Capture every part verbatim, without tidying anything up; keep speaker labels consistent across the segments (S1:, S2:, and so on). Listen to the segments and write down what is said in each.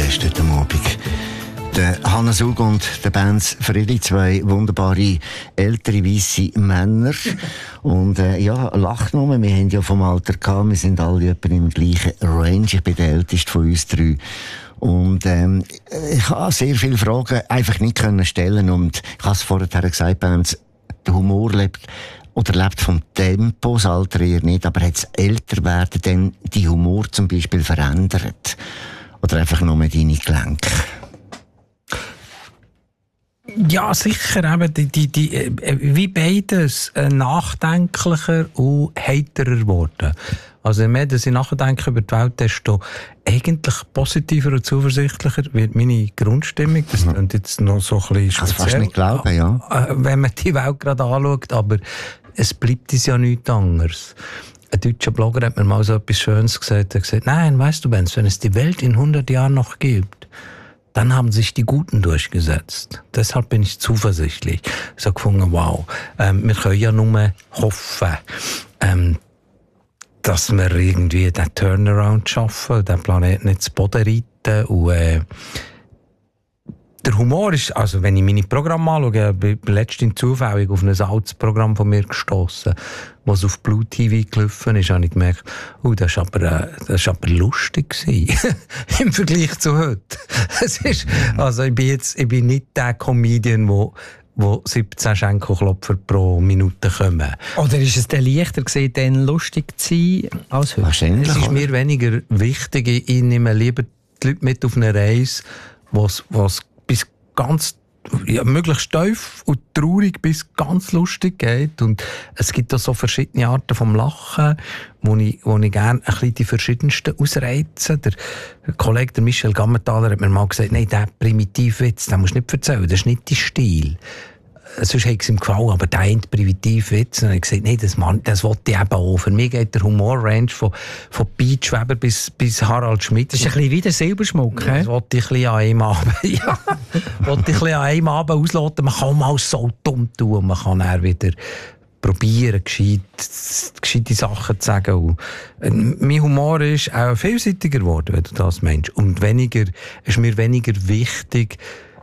S1: Gäste heute Abend. Der Hannes Ug und der Benz Friedli, zwei wunderbare ältere weisse Männer. Und äh, ja, lacht nur, wir haben ja vom Alter gehabt, wir sind alle etwa im gleichen Range. Ich bin der älteste von uns drei. Und ähm, ich habe sehr viele Fragen einfach nicht können stellen. Und ich habe es vorher gesagt, Benz, der Humor lebt oder lebt vom Tempo, das Alter eher nicht, aber hat das Älterwerden dann die Humor zum Beispiel verändert? Oder einfach nur deine Gelenke?
S2: Ja, sicher. Eben, die, die, die, wie beides äh, nachdenklicher und heiterer geworden. Also je mehr dass ich nachdenke über die Welt, desto eigentlich positiver und zuversichtlicher wird meine Grundstimmung. Das klingt jetzt noch so ein bisschen
S1: speziell. Ich kann fast nicht glauben, ja.
S2: Wenn man die Welt gerade anschaut, aber es bleibt uns ja nichts anderes. Ein deutscher Blogger hat mir mal so etwas Schönes gesagt. Er hat gesagt, nein, weißt du, Benz, wenn es die Welt in hundert Jahren noch gibt, dann haben sich die Guten durchgesetzt. Deshalb bin ich zuversichtlich. Ich habe gefunden, wow, ähm, wir können ja nur hoffen, ähm, dass wir irgendwie den Turnaround schaffen, den Planeten nicht zu Boden reiten. Und äh, der Humor ist, also wenn ich meine Programme anschaue, ich bin letztens zufällig auf ein altes Programm von mir gestossen, was auf Blue T V gelaufen ist, habe ich gemerkt, oh, das war aber, äh, das ist aber lustig gewesen. Im Vergleich zu heute. Es ist, also ich bin jetzt, ich bin nicht der Comedian, der wo siebzehn Schenkelklopfer pro Minute kommen.
S3: Oder ist es dann leichter gewesen, dann lustig zu sein als heute?
S1: Wahrscheinlich.
S2: Es ist mir weniger wichtig. Ich nehme lieber die Leute mit auf eine Reise, was bis ganz, ja, möglichst tief und traurig bis ganz lustig geht. Und es gibt auch so verschiedene Arten vom Lachen, wo ich, wo ich gerne ein bisschen die verschiedensten ausreize. Der Kollege, der Michel Gammenthaler, hat mir mal gesagt, nein, der Primitivwitz, den musst du nicht erzählen, das ist nicht dein Stil. Sonst hat es ihm gefallen, aber der eine Primitivwitz. Und dann habe ich gesagt, nein, das, das wollte ich eben auch. Für mich geht der Humorrange von, von Piet Schweber bis, bis Harald Schmidt.
S3: Das ist ein bisschen wie der Silberschmuck,
S2: ja, das wollte ich ein bisschen an einem Abend, ja, wollte ich ein bisschen an einem Abend ausloten. Man kann mal so dumm tun und man kann dann wieder probieren, gescheit, gescheite Sachen zu sagen. Und, äh, mein Humor ist auch vielseitiger geworden, wenn du das meinst. Und weniger, ist mir weniger wichtig,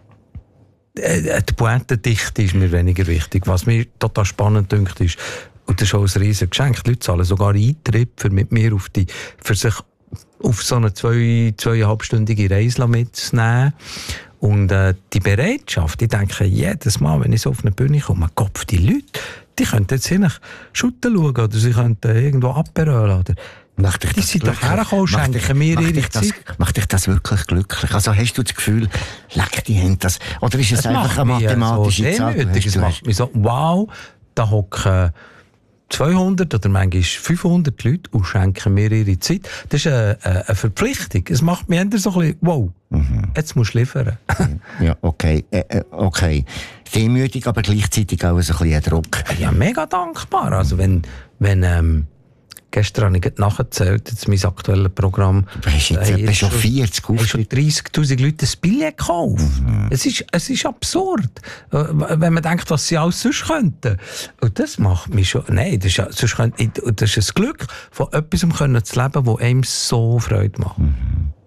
S2: die Pointendichte ist mir weniger wichtig. Was mir total spannend dünkt ist, und das ist auch ein riesiges Geschenk, die Leute zahlen sogar Eintritt, für mit mir auf, die, für sich auf so eine zwei, zweieinhalbstündige Reise mitzunehmen. Und äh, die Bereitschaft, ich denke jedes Mal, wenn ich so auf eine Bühne komme, Kopf, die Leute, die könnten jetzt hin Schutten schauen oder sie könnten irgendwo abberölen oder
S1: Macht dich
S2: die
S1: das
S2: sind doch hergekommen, schenken mir ihre Zeit.
S1: Macht dich das wirklich glücklich? Also hast du das Gefühl, leck die Hände das? Oder ist es
S2: das
S1: einfach eine mathematische
S2: so
S1: Zahl?
S2: Es macht mich so, wow, da hocken zweihundert oder manchmal fünfhundert Leute und schenken mir ihre Zeit. Das ist eine, eine Verpflichtung. Es macht mich eher so ein bisschen, wow, mhm. jetzt musst du liefern.
S1: Ja, okay, äh, okay. Demütig, aber gleichzeitig auch ein bisschen Druck.
S2: Ja, mega dankbar. Also wenn, wenn, ähm, gestern habe ich gerade nachgezählt, jetzt mein aktuelles Programm.
S1: Du hast jetzt etwa schon vierzig
S2: Auftritte. schon dreissigtausend Leute ein Billett gekauft. Mhm. Es, ist, es ist absurd, wenn man denkt, was sie alles sonst könnten. Und das macht mich schon... Nein, das ist, sonst könnte ich, das ist ein Glück, von etwas können zu leben, das einem so Freude macht. Mhm.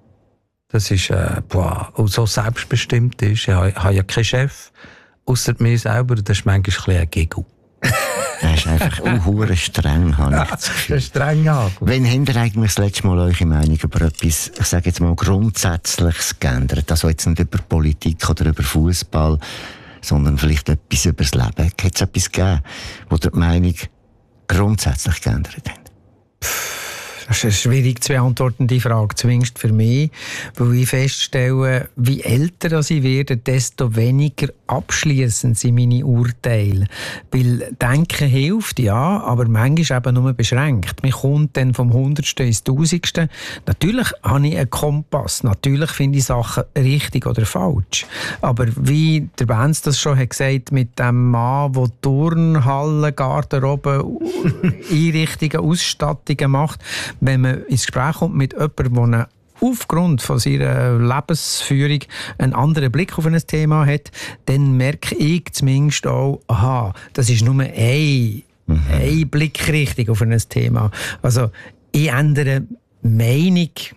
S2: Das ist... Äh, boah, und so selbstbestimmt ist. Ich habe, ich habe ja keinen Chef, ausser mir selber. Das ist manchmal ein bisschen ein Giggle.
S1: Er ist einfach unhuere streng, habe ich das Gefühl.
S2: Ja, streng, ja.
S1: Wann habt ihr eigentlich das letzte Mal eure Meinung über etwas, ich sage jetzt mal, Grundsätzliches geändert? Also jetzt nicht über Politik oder über Fußball, sondern vielleicht etwas über das Leben. Hat es etwas gegeben, wo ihr die Meinung grundsätzlich geändert habt?
S3: Das ist eine schwierig zu beantwortende Frage, zumindest für mich, weil ich feststelle, wie älter ich werde, desto weniger abschliessend sind meine Urteile. Weil Denken hilft, ja, aber manchmal eben nur beschränkt. Man kommt dann vom Hundertsten ins Tausendste. Natürlich habe ich einen Kompass, natürlich finde ich Sachen richtig oder falsch. Aber wie der Benz das schon hat gesagt, mit dem Mann, der Turnhallen, Garderobe, Einrichtungen, Ausstattungen macht, wenn man ins Gespräch kommt mit jemandem, der eine aufgrund von seiner Lebensführung einen anderen Blick auf ein Thema hat, dann merke ich zumindest auch, aha, das ist nur ein, mhm. eine Blickrichtung auf ein Thema. Also ich ändere Meinung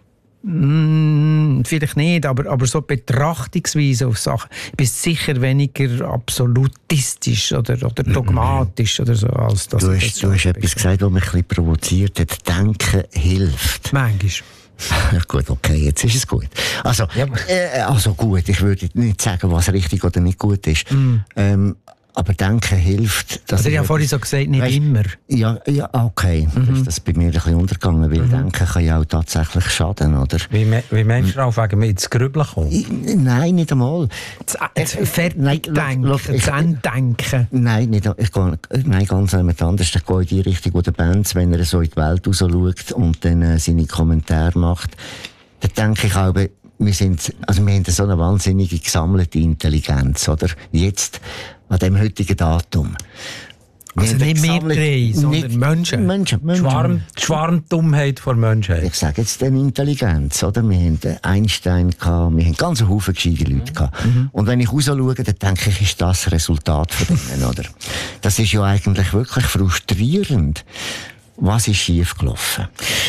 S3: Mm, vielleicht nicht, aber, aber so Betrachtungsweise auf Sachen. Ich bin sicher weniger absolutistisch oder, oder dogmatisch mm. oder so. Als das
S1: du hast, du hast etwas gesagt, was mich ein bisschen provoziert hat. Denken hilft.
S3: Manchmal.
S1: Ja, gut, okay, jetzt ist es gut. Also, ja, äh, also gut, ich würde nicht sagen, was richtig oder nicht gut ist. Mm. Ähm, aber Denken hilft.
S3: Dass also ich habe vorhin so gesagt, nicht weißt, immer.
S1: Ja, ja okay. Mhm. Das ist das bei mir ein bisschen untergegangen, weil mhm. Denken kann ja auch tatsächlich schaden, oder?
S2: Wie, me wie meinst du auch, wegen mir ins Grübeln kommen?
S1: Nein, nicht einmal.
S3: Das Fertigdenken, das Enddenken.
S1: Nein, nicht, ich gehe, nein, ganz jemand anderes. Ich gehe in die Richtung, wo der Benz, wenn er so in die Welt raus schaut und dann äh, seine Kommentare macht, dann denke ich auch, wir sind, also wir haben so eine wahnsinnige gesammelte Intelligenz, oder? Jetzt, an dem heutigen Datum. Wir
S3: also nicht wir drei, sondern nicht Menschen.
S1: Menschen, Menschen.
S2: Schwarm, Schwarmdummheit vor Menschheit.
S1: Ich sage jetzt eine Intelligenz, oder? Wir haben Einstein gehabt, wir haben ganz einen Haufen gescheite Leute gehabt. Mhm. Und wenn ich rausschaue, dann denke ich, ist das das Resultat von denen, oder? Das ist ja eigentlich wirklich frustrierend. Was ist schiefgelaufen?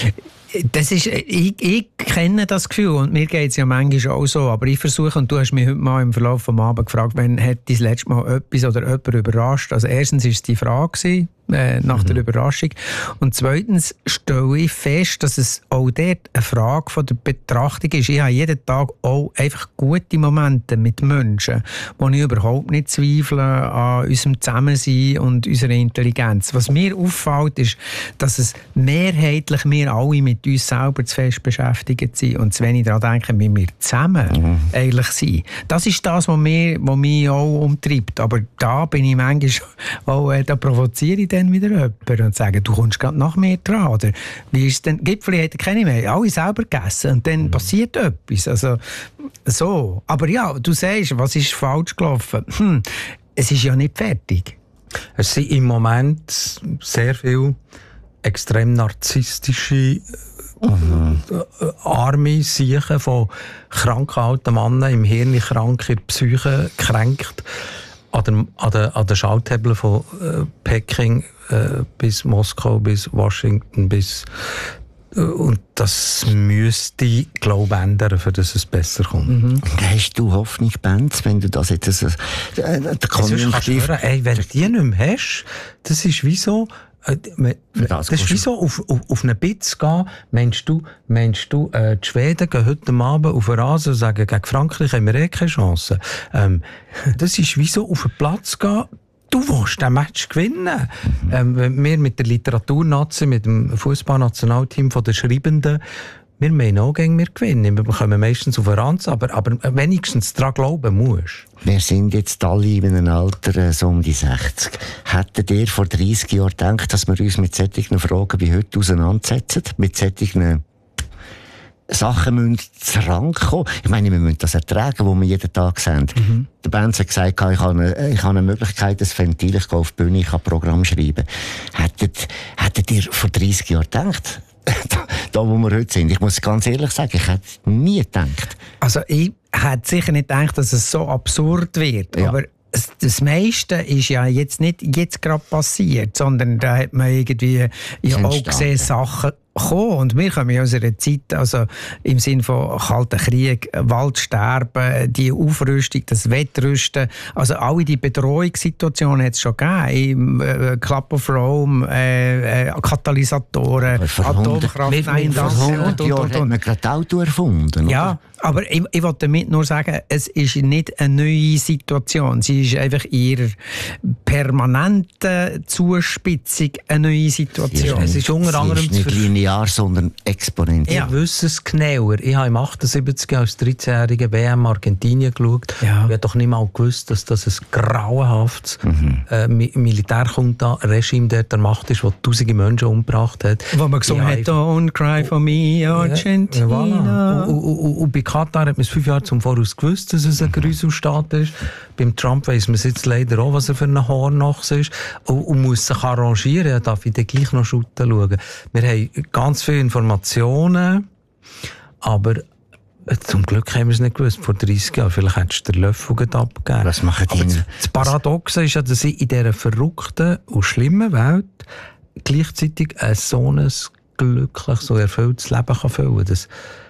S3: Das ist, ich, ich kenne das Gefühl und mir geht es ja manchmal auch so, aber ich versuche, und du hast mich heute mal im Verlauf des Abends gefragt, wenn hat das letzte Mal etwas oder jemand überrascht? Also erstens war es die Frage äh, nach mhm. der Überraschung und zweitens stelle ich fest, dass es auch dort eine Frage von der Betrachtung ist. Ich habe jeden Tag auch einfach gute Momente mit Menschen, wo ich überhaupt nicht zweifle an unserem Zusammensein und unserer Intelligenz. Was mir auffällt, ist, dass es mehrheitlich wir alle mit uns selber zu fest beschäftigt sind und zu wenig daran denken, wie wir zusammen mhm. eigentlich sind. Das ist das, was mich, was mich auch umtreibt. Aber da bin ich manchmal auch, äh, da provoziere ich dann wieder jemanden und sage, du kommst gerade nach mir dran. Oder wie ist denn, Gipfeli hätte keine mehr, alle selber gegessen und dann mhm. passiert etwas. Also, so. Aber ja, du sagst, was ist falsch gelaufen? Hm, es ist ja nicht fertig.
S2: Es sind im Moment sehr viele extrem narzisstische mhm. arme Siechen von kranken alten Männern im Hirn krank, in der Psyche kränkt, an der, an der, an der Schalthebel von äh, Peking äh, bis Moskau, bis Washington, bis äh, und das müsste, glaube ich, ändern, für dass es besser kommt. Mhm.
S1: Hast du Hoffnung, Benz, wenn du das jetzt so, äh, der
S2: Konjunktiv... Ey, wenn du die nicht mehr hast, das ist wie so... Das, das ist wie so auf, auf, auf eine Bitz gehen. Meinst du, meinst du äh, die Schweden gehen heute Abend auf den Rasen und sagen, gegen Frankreich haben wir eh keine Chance. Ähm, das ist wie so auf den Platz gehen. Du willst den Match gewinnen. Mhm. Ähm, wenn wir mit der Literaturnazi, mit dem Fußballnationalteam von den Schreibenden, wir meinen auch, gegen wir gewinnen. Wir bekommen meistens auf den Rand, aber, aber wenigstens daran glauben musst.
S1: Wir sind jetzt alle in einem Alter so um die sechzig. Hättet ihr vor dreissig Jahren gedacht, dass wir uns mit solchen Fragen wie heute auseinandersetzen? Mit solchen Sachen müssen zurankommen. Ich meine, wir müssen das ertragen, was wir jeden Tag sehen. Mhm. Der Benz hat gesagt, ich habe eine, ich habe eine Möglichkeit, ein Ventil, ich gehe auf die Bühne, ich kann Programm schreiben. Hättet, hättet ihr vor dreissig Jahren gedacht? Da, da, wo wir heute sind. Ich muss ganz ehrlich sagen, ich hätte nie gedacht.
S3: Also ich hätte sicher nicht gedacht, dass es so absurd wird. Ja. Aber das meiste ist ja jetzt nicht jetzt gerade passiert, sondern da hat man irgendwie ja auch gesehen, Sachen kommen. Und wir kommen ja aus einer Zeit, also im Sinne von Kalten Krieg, Waldsterben, die Aufrüstung, das Wettrüsten, also alle die Bedrohungssituationen hat es schon gegeben. Im äh, Club of Rome, äh, äh, Katalysatoren, Atomkraft, nein, das
S1: vor hundert Jahren hat man gerade Auto erfunden.
S3: Ja, oder? Aber ich, ich wollte damit nur sagen, es ist nicht eine neue Situation. Sie ist einfach in ihrer permanenten Zuspitzung eine neue Situation.
S2: Es ist unter anderem
S1: nicht linear, sondern exponentiell.
S2: Ja. Ich wüsste es genauer. Ich habe im achtundsiebzig als dreizehnjähriger W M Argentinien geschaut. Ja. Ich habe doch nicht mal gewusst, dass das ein grauenhaftes mhm. äh, Militärjunta-Regime dort der Macht ist, das tausende Menschen umgebracht hat.
S3: Wo man gesungen hat, «Don't cry for me, Argentina». Ja,
S2: voilà. und, und, und, und bei Katar hat man es fünf Jahre zum Voraus gewusst, dass es ein Gruselstaat ist. Beim Trump weiss man jetzt leider auch, was er für ein Hornochs ist. Und, und muss sich arrangieren. Ja, darf ich dann gleich noch shooten schauen. Wir haben ganz viele Informationen, aber zum Glück haben wir es nicht gewusst. Vor dreissig Jahren. Vielleicht hättest du den Löffel abgegeben.
S1: Was machen die?
S2: Das, das Paradoxe ist ja, dass ich in dieser verrückten und schlimmen Welt gleichzeitig ein so ein glückliches, so erfülltes Leben kann füllen kann.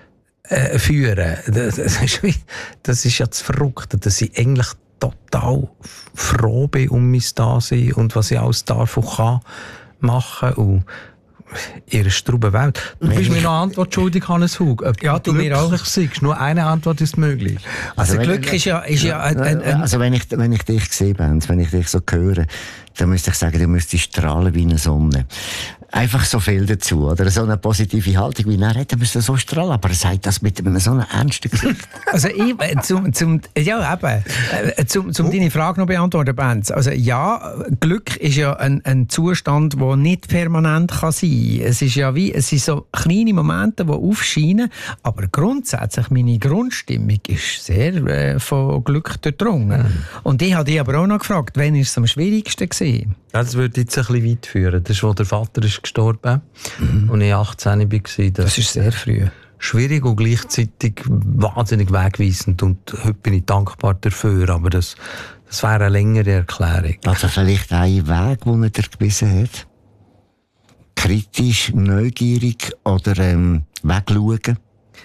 S2: äh, führen. Das, das, ist, wie- das ist ja das Verrückte, dass ich eigentlich total froh bin um mein Dasein und was ich alles darf und kann machen und ihre strube Welt. Du
S1: Wenn
S2: bist mir
S1: ich-
S2: noch eine Antwort schuldig, Hannes Hug. Ob
S3: Ja, du mir auch.
S2: glücklich seist. Nur eine Antwort ist möglich.
S3: Also
S1: wenn-
S3: Glück ist ja, ist ja ein, ein, ein
S1: Also wenn ich, wenn ich dich sehe, Benz, wenn ich dich so höre, dann müsste ich sagen, du müsstest strahlen wie eine Sonne. Einfach so viel dazu, oder? So eine positive Haltung, wie er hätte müssen so strahlen, aber er sagt das mit einem so einem ernsten Gesicht.
S3: Also ich, äh, zum, zum, ja eben, äh, zum, zum deine Frage noch beantworten, Benz. Also ja, Glück ist ja ein, ein Zustand, der nicht permanent kann sein kann. Es ist ja wie, es sind so kleine Momente, die aufscheinen, aber grundsätzlich meine Grundstimmung ist sehr äh, von Glück durchdrungen. Mhm. Und ich habe dich aber auch noch gefragt, wann war es am schwierigsten gewesen?
S2: Das würde jetzt ein bisschen weit führen. Das ist, als der Vater ist gestorben mhm. und ich achtzehn war. Das,
S3: Das ist sehr früh.
S2: Schwierig und gleichzeitig wahnsinnig wegweisend und heute bin ich dankbar dafür, aber das, das wäre eine längere Erklärung.
S1: Also vielleicht ein Weg, den er dir gewiesen hat? Kritisch, neugierig oder ähm, wegschauen?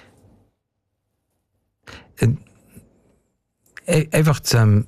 S2: Äh, einfach zu, ähm,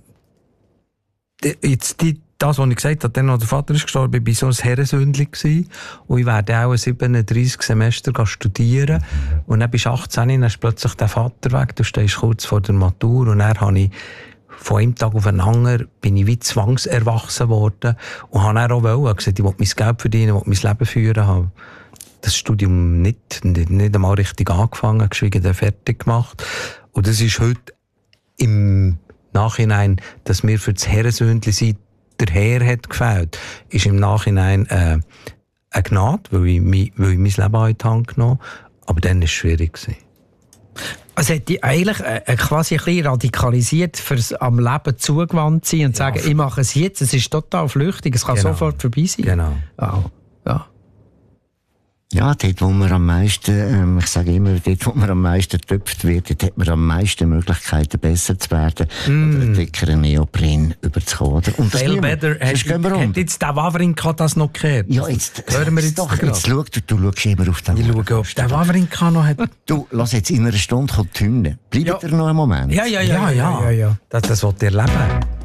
S2: jetzt die, das, was ich gesagt habe, dann, als der Vater ist gestorben, ich war so ein Herrensündli gewesen, und ich werde auch siebenunddreissig Semester studieren und dann bist du achtzehn, dann ist plötzlich der Vater weg, du stehst kurz vor der Matur und dann habe ich von einem Tag auf den anderen bin ich wie zwangserwachsen worden und habe dann auch wollen, gesagt, ich will mein Geld verdienen, ich will mein Leben führen haben. Das Studium nicht, nicht, nicht einmal richtig angefangen, geschwiegen dann fertig gemacht. Und das ist heute im Nachhinein, dass mir für das Herrensündli sein der Herr hat gefällt, ist im Nachhinein äh, eine Gnade, weil ich, mi, weil ich mein Leben in die Hand genommen habe. Aber dann war es schwierig gewesen.
S3: Also hat die eigentlich äh, quasi ein bisschen radikalisiert, fürs am Leben zugewandt sein und sagen, ich mache es jetzt, es ist total flüchtig, es kann
S2: Genau.
S3: sofort vorbei sein.
S2: Genau.
S3: Ja. Ja.
S1: Ja, dort, wo man am meisten, ähm, ich sage immer, dort, wo man am meisten getöpft wird, dort hat man am meisten Möglichkeiten, besser zu werden mm. oder einen dickeren Neopren überzukommen. Oder? Und das
S2: Viel
S1: niemand.
S2: better.
S1: Sonst gehen wir um.
S2: Hat jetzt der Wawrinka das noch gehört?
S1: Ja, jetzt,
S2: Hören wir jetzt
S1: doch,
S2: gerade.
S1: jetzt schau, du, du schaust immer auf den
S2: Ich schaue, ob der Wawrinka noch hat.
S1: Du, lass jetzt in einer Stunde kommt die Hymne. Bleibt
S3: Ja.
S1: ihr noch einen Moment?
S3: Ja, ja, ja,
S2: Ja, ja.
S3: ja, ja.
S2: Das, das wollt ihr leben.